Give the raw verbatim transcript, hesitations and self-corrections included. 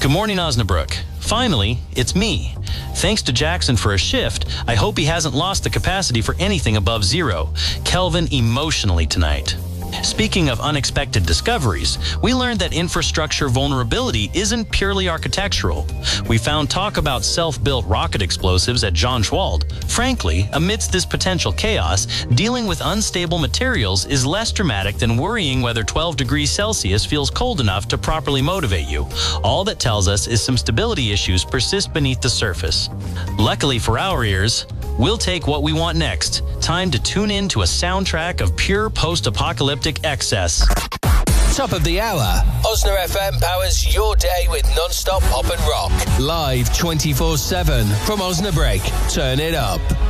Good morning, Osnabrück. Finally, it's me. Thanks to Jackson for a shift, I hope he hasn't lost the capacity for anything above zero. Kelvin emotionally tonight. Speaking of unexpected discoveries, we learned that infrastructure vulnerability isn't purely architectural. We found talk about self-built rocket explosives at John Schwald. Frankly, amidst this potential chaos, dealing with unstable materials is less dramatic than worrying whether twelve degrees Celsius feels cold enough to properly motivate you. All that tells us is some stability issues persist beneath the surface. Luckily for our ears, we'll take what we want next. Time to tune in to a soundtrack of pure post-apocalyptic excess. Top of the hour. Osna F M powers your day with non-stop pop and rock. Live twenty-four seven from Osnabrück. Turn it up.